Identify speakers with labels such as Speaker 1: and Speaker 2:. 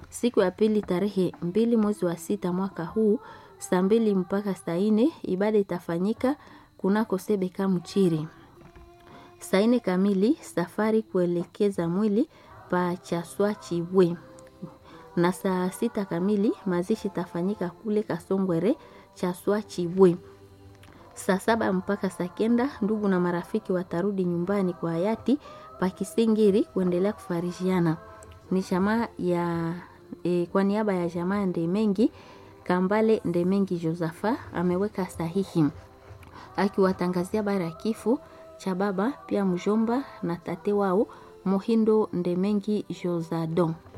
Speaker 1: Siku ya pili tarehe 2 mwezi wa 6 mwaka huu saa 2 mpaka saa 4 ibada itafanyika kunako Sebeka Mchiri. Saa 4 kamili safari kuelekeza mwili pa Chaswa Chibwe. Na saa 6 kamili mazishi itafanyika kule Kasongwere Chaswa Chibwe. Saa 7 mpaka saa 9 ndugu na marafiki watarudi nyumbani kwa hayati pa Kisingiri kuendelea kufarishiana. Ni jamaa ya kwa niaba ya jamaa Ndemengi Kambale Ndemengi Josafa ameweka sahihi akiwatangazia habari ya kifo cha baba pia mjomba na tate wao Mohindo Ndemengi Josadon.